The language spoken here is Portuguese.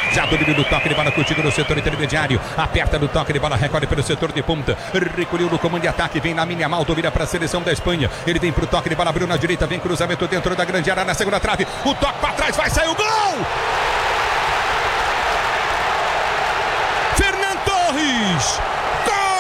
Já domina do toque de bola contigo no setor intermediário. Aperta no toque de bola, recolhe pelo setor de ponta. Recolheu no comando de ataque, vem na minha mal, domina para a seleção da Espanha. Ele vem pro toque de bola, abriu na direita, vem cruzamento dentro da grande área na segunda trave. O toque para trás, vai sair o gol!